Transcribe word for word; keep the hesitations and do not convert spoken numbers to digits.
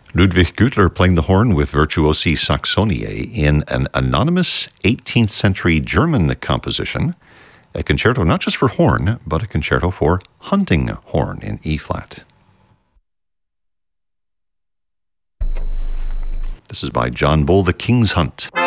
Ludwig Güttler playing the horn with Virtuosi Saxoniae in an anonymous eighteenth century German composition, a concerto not just for horn, but a concerto for hunting horn in E-flat. This is by John Bull, The King's Hunt.